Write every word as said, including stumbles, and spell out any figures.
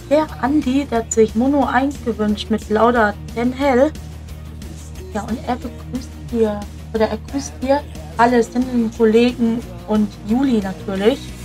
der Andi, der hat sich Mono eins gewünscht mit Lauda ten Hell. Ja, und er begrüßt hier, oder er grüßt hier alle Sindeln Kollegen und Juli natürlich.